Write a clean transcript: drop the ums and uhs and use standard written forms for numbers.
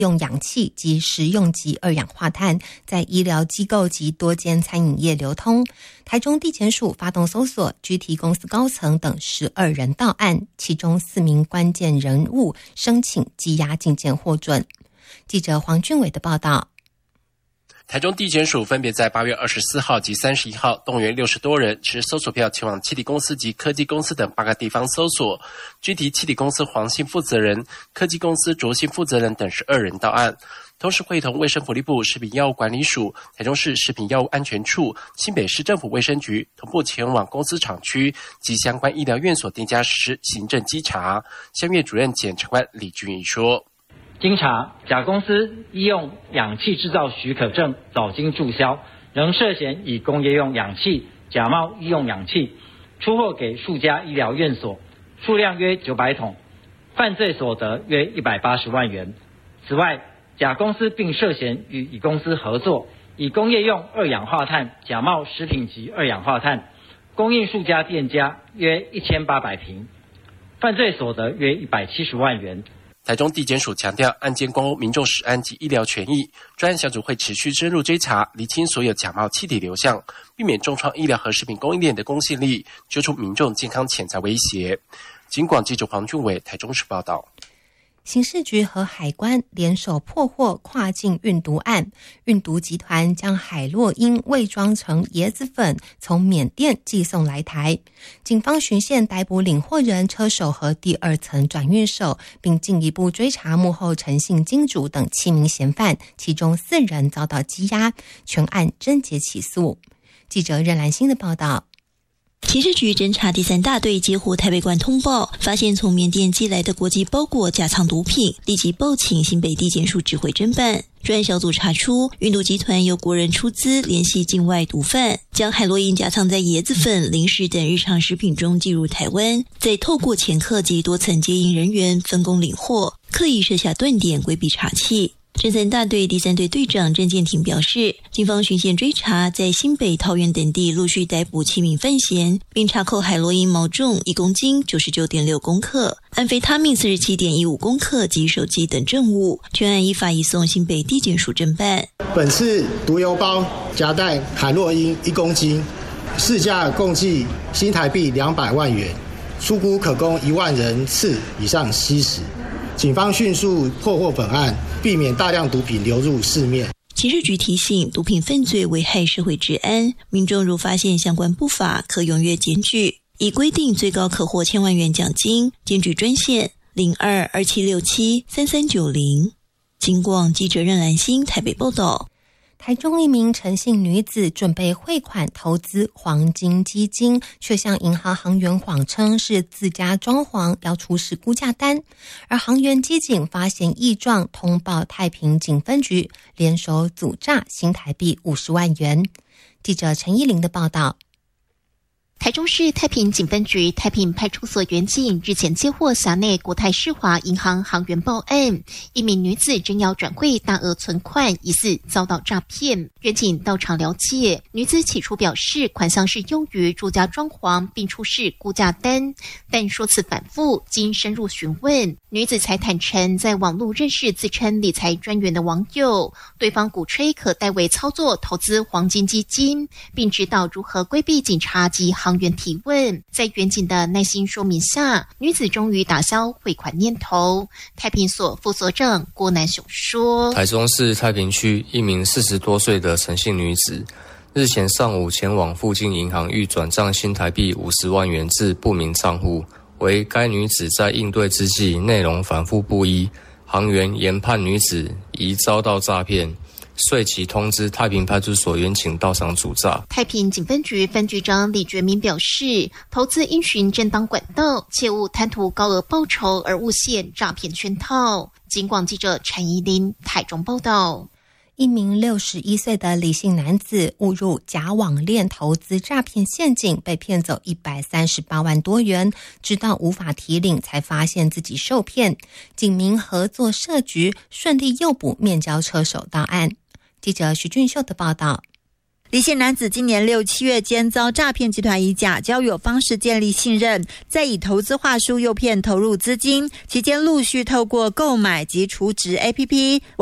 用氧气及食用级二氧化碳在医疗机构及多间餐饮业流通。台中地检署发动搜索，具体公司高层等12人到案，其中4名关键人物申请羁押禁见获准。记者黄俊伟的报道。 台中地检署分别在8月24号及31号动员60多人持搜索票前往气体公司及科技公司等8个地方搜索，具体气体公司黄姓负责人、科技公司卓姓负责人等12人到案，同时会同卫生福利部食品药物管理署、台中市食品药物安全处、新北市政府卫生局同步前往公司厂区及相关医疗院所店家实施行政稽查。香院主任检察官李俊义说， 经查，甲公司医用氧气制造许可证早经注销，仍涉嫌以工业用氧气假冒医用氧气出货给数家医疗院所，数量约900桶，犯罪所得约180万元。此外，甲公司并涉嫌与乙公司合作，以工业用二氧化碳假冒食品级二氧化碳，供应数家店家约1800瓶，犯罪所得约170万元。 台中地检署强调，案件关乎民众食安及医疗权益，专案小组会持续深入追查，厘清所有假冒气体流向，避免重创医疗和食品供应链的公信力，揪出民众健康潜在威胁。警广记者黄俊伟台中市报道。 刑事局和海关联手破获跨境运毒案，运毒集团将海洛因伪装成椰子粉从缅甸寄送来台。警方循线逮捕领货人、车手和第2层转运手，并进一步追查幕后诚信金主等7名嫌犯，其中4人遭到羁押，全案侦结起诉。记者任兰心的报道。 刑事局侦查第3大队接获台北馆通报，发现从缅甸寄来的国际包裹夹藏毒品，立即报请新北地检署指挥侦办。专案小组查出，运毒集团由国人出资联系境外毒贩，将海洛因夹藏在椰子粉、零食等日常食品中寄入台湾，再透过掮客及多层接应人员分工领货，刻意设下断点规避查缉。侦3大队第3队队长郑建廷表示，警方循线追查，在新北、桃园等地陆续逮捕7名犯嫌，并查扣海洛因毛重1公斤 99.6 公克，安非他命 47.15 公克及手机等证物，全案依法移送新北地检署侦办。 本次毒油包夹带海洛因1公斤，市价共计新台币200万元，初估可供1万人次以上吸食。警方迅速破获本案，避免大量毒品流入市面。 刑事局提醒，毒品犯罪危害社会治安，民众如发现相关不法，可踊跃检举，已规定最高可获1000万元奖金。检举专线0227673390。警广记者任兰心台北报道。 台中一名陈姓女子准备汇款投资黄金基金，却向银行行员谎称是自家装潢，要出示估价单。而行员机警发现异状，通报太平警分局，联手阻诈新台币50万元。记者陈依玲的报道。 台中市太平警分局太平派出所员警日前接获辖内国泰世华银行行员报案，一名女子正要转汇大额存款，疑似遭到诈骗。员警到场了解，女子起初表示款项是用于住家装潢，并出示估价单，但说辞反复，经深入询问，女子才坦诚在网络认识自称理财专员的网友，对方鼓吹可代为操作投资黄金基金，并指导如何规避警察及行员提问。在员警的耐心说明下，女子终于打消汇款念头。太平所副所长郭南雄说， 台中市太平区一名40多岁的陈姓女子，日前上午前往附近银行欲转账新台币50万元至不明账户，为该女子在应对之际内容反复不一，行员研判女子疑遭到诈骗，遂其通知太平派出所员警到场阻诈。 太平警分局分局长李觉民表示，投资应循正当管道，切勿贪图高额报酬而误陷诈骗圈套。警广记者陈怡琳台中报道。 一名61岁的李姓男子误入假网链投资诈骗陷阱，被骗走138万多元，直到无法提领才发现自己受骗。警民合作设局，顺利诱捕面交车手到案。记者徐俊秀的报道。 李姓男子今年6、7月间遭诈骗集团以假交友方式建立信任，再以投资话术诱骗投入资金，期间陆续透过购买及储值 APP